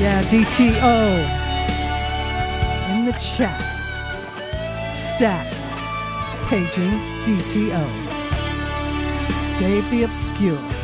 Yeah, DTO. In the chat. Stat. Paging DTO. Dave the Obscure.